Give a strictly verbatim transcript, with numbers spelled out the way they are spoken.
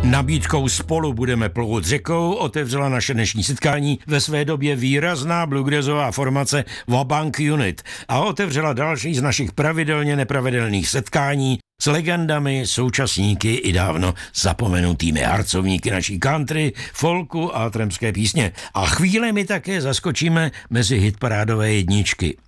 Nabídkou Spolu budeme plout řekou otevřela naše dnešní setkání ve své době výrazná bluegrassová formace Wabank Unit a otevřela další z našich pravidelně nepravidelných setkání s legendami, současníky i dávno zapomenutými harcovníky naší country, folku a tramské písně. A chvíle mi také zaskočíme mezi hitparádové jedničky.